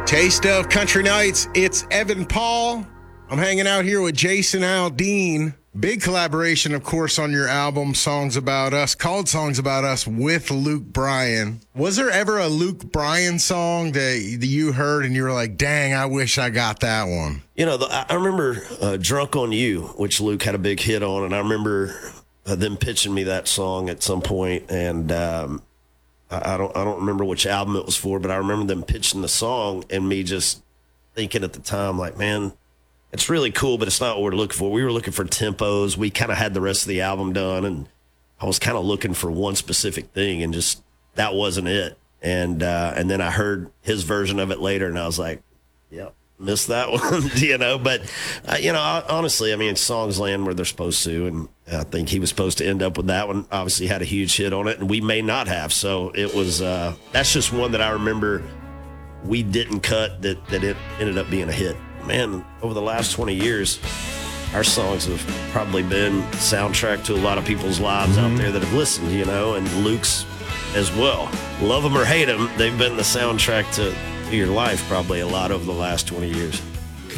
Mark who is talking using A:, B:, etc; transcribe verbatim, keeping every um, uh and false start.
A: Taste of Country Nights. It's Evan Paul. I'm hanging out here with Jason Aldean. Big collaboration, of course, on your album, Songs About Us, called Songs About Us with Luke Bryan. Was there ever a Luke Bryan song that, that you heard and you were like, dang, I wish I got that one?
B: You know, the, I remember uh, Drunk on You, which Luke had a big hit on, and I remember uh, them pitching me that song at some point, and um, I, I don't I don't remember which album it was for, but I remember them pitching the song and me just thinking at the time, like, man, it's really cool, but it's not what we're looking for. We were looking for tempos. We kind of had the rest of the album done, and I was kind of looking for one specific thing, and just that wasn't it. And uh, and then I heard his version of it later, and I was like, yep, missed that one, you know. But, uh, you know, honestly, I mean, songs land where they're supposed to, and I think he was supposed to end up with that one. Obviously had a huge hit on it, and we may not have. So it was uh, that's just one that I remember we didn't cut that, that it ended up being a hit. Man, over the last twenty years, our songs have probably been soundtrack to a lot of people's lives mm-hmm. out there that have listened, you know, and Luke's as well. Love them or hate them, they've been the soundtrack to, to your life probably a lot over the last twenty years.